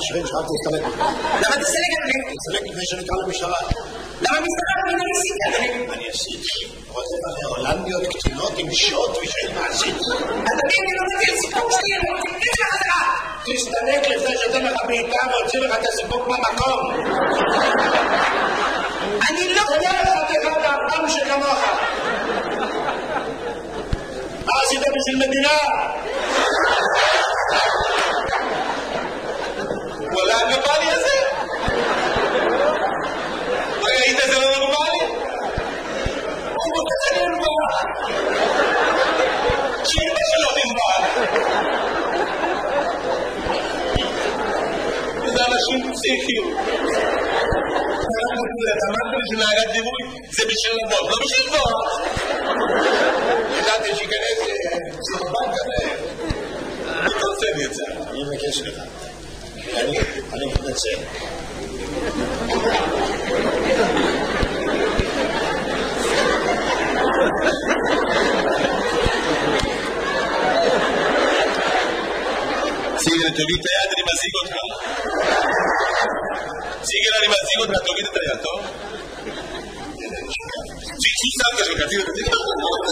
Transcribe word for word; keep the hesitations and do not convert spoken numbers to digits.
השכן שלך תסתלק. למה תסתלק, אדוני? תסתלק לפני שנקרא למשטרה. למה משטרה? אני לא עשיתי, אדוני. אני עשיתי. רוצה בהולנדיות קטינות עם שוט ושאין מעשית. אדוני, אני לא מביא סיפוק שלי, אני רוצה להגיד לך חזרה. תסתלק לפני שאתן לך בעיטה והוציא לך את הסיפוק במקום. אני לא... תודה לך תכף לארבם שכמוך. מה עשית בשביל מדינה? וואלה, הנורמלי הזה? ראית זה לא נורמלי? הוא מותק נרמל. שאימא שלו נרמל. זה אנשים פסיכיים. אתה אמרת לי שנהגת דימוי זה בשביל לבוא, לא בשביל לבוא. ידעתי שיכנס סרבן כזה. אני רוצה לי את זה. אני מבקש לך. אני מתנצל. סיגל, תוריד את היד, אני מזיג אותך. סיגל, אני מזיג אותך, תוריד את היד, טוב? שמת שלך, תגיד את זה.